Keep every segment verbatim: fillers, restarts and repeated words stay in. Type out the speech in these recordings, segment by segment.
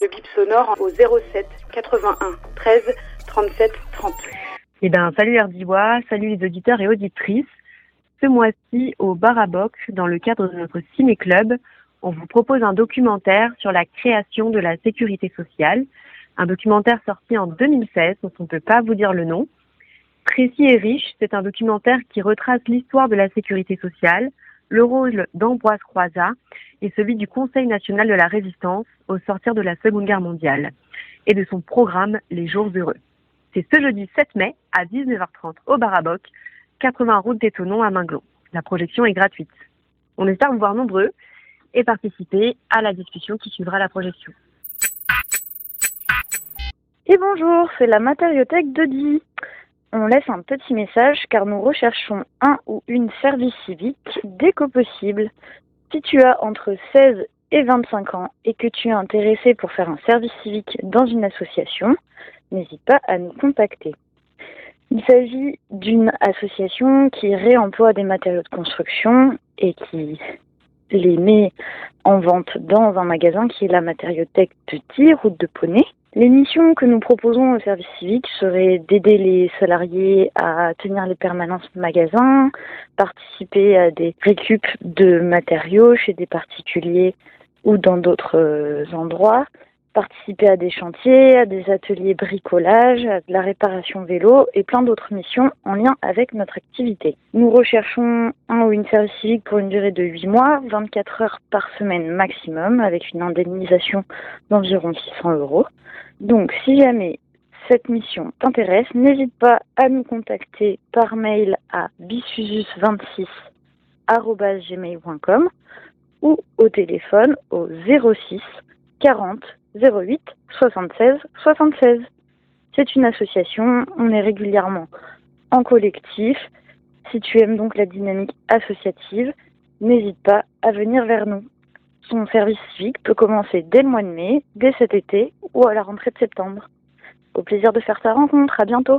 Le bip sonore au zéro sept quatre-vingt-un treize trente-sept trente. Eh ben, salut Herdibois, salut les auditeurs et auditrices. Ce mois-ci, au Bar à Boc, dans le cadre de notre ciné-club, on vous propose un documentaire sur la création de la sécurité sociale. Un documentaire sorti en deux mille seize, dont on ne peut pas vous dire le nom. Précis et riche, c'est un documentaire qui retrace l'histoire de la sécurité sociale, le rôle d'Ambroise Croizat et celui du Conseil national de la résistance au sortir de la Seconde Guerre mondiale et de son programme Les Jours heureux. C'est ce jeudi sept mai à dix-neuf heures trente au Bar à Boc, quatre-vingts route des Tonneaux à Minglon. La projection est gratuite. On espère vous voir nombreux et participer à la discussion qui suivra la projection. Et bonjour, c'est la Matériothèque de Die. On laisse un petit message car nous recherchons un ou une service civique dès que possible. Si tu as entre seize et vingt-cinq ans et que tu es intéressé pour faire un service civique dans une association, n'hésite pas à nous contacter. Il s'agit d'une association qui réemploie des matériaux de construction et qui les met en vente dans un magasin qui est la Matériothèque de Die, route de Poney. Les missions que nous proposons au service civique seraient d'aider les salariés à tenir les permanences de magasins, participer à des récup de matériaux chez des particuliers ou dans d'autres endroits, participer à des chantiers, à des ateliers bricolage, à de la réparation vélo et plein d'autres missions en lien avec notre activité. Nous recherchons un ou une service civique pour une durée de huit mois, vingt-quatre heures par semaine maximum, avec une indemnisation d'environ six cents euros. Donc, si jamais cette mission t'intéresse, n'hésite pas à nous contacter par mail à bisusus vingt-six arobase gmail point com ou au téléphone au zéro six quarante zéro huit soixante-seize soixante-seize. C'est une association, on est régulièrement en collectif. Si tu aimes donc la dynamique associative, n'hésite pas à venir vers nous. Son service civique peut commencer dès le mois de mai, dès cet été ou à la rentrée de septembre. Au plaisir de faire ta rencontre, à bientôt.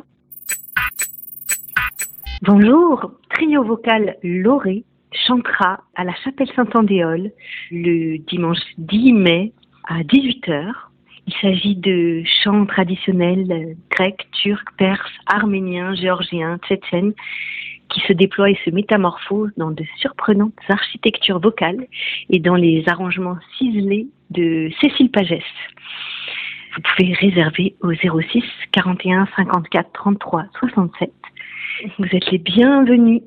Bonjour, trio vocal Loré chantera à la chapelle Saint-Andéol le dimanche dix mai à dix-huit heures. Il s'agit de chants traditionnels grecs, turcs, perses, arméniens, géorgiens, tchétchènes qui se déploient et se métamorphosent dans de surprenantes architectures vocales et dans les arrangements ciselés de Cécile Pagès. Vous pouvez réserver au zéro six quarante et un cinquante-quatre trente-trois soixante-sept. Vous êtes les bienvenus.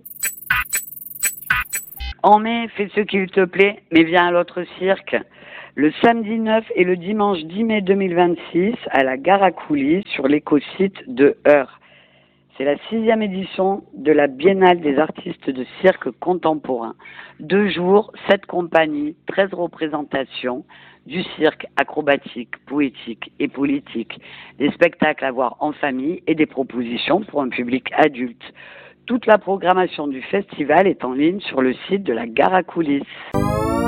En mai, fais ce qu'il te plaît, mais viens à l'autre cirque. Le samedi neuf et le dimanche dix mai deux mille vingt-six à la Gare à Coulisses sur l'écosite de Heure. C'est la sixième édition de la Biennale des artistes de cirque contemporain. Deux jours, sept compagnies, treize représentations, du cirque acrobatique, poétique et politique, des spectacles à voir en famille et des propositions pour un public adulte. Toute la programmation du festival est en ligne sur le site de la Gare à Coulisses.